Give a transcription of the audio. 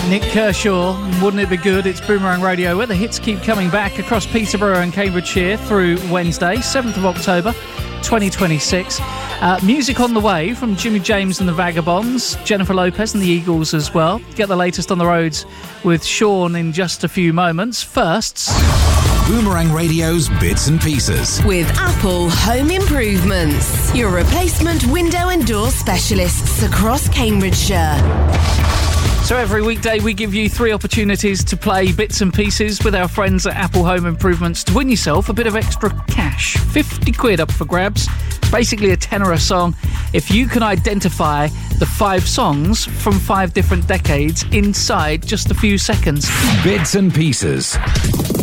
Nick Kershaw, wouldn't it be good? It's Boomerang Radio, where the hits keep coming back across Peterborough and Cambridgeshire through Wednesday, 7th of October, 2026. Music on the way from Jimmy James and the Vagabonds, Jennifer Lopez and the Eagles as well. Get the latest on the roads with Sean in just a few moments. First, Boomerang Radio's Bits and Pieces. With Apple Home Improvements, your replacement window and door specialists across Cambridgeshire. So every weekday we give you 3 opportunities to play Bits and Pieces with our friends at Apple Home Improvements to win yourself a bit of extra cash. 50 quid up for grabs. Basically a tenner a song. If you can identify the 5 songs from 5 different decades inside just a few seconds. Bits and Pieces.